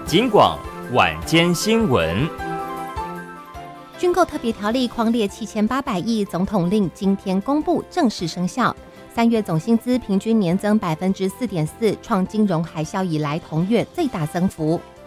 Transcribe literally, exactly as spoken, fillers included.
警广晚间新闻。 军购特别条例匡列七千八百亿，总统令今天公布正式生效。三月总薪资平均年增百分之四点四，创金融海啸以来同月最大增幅。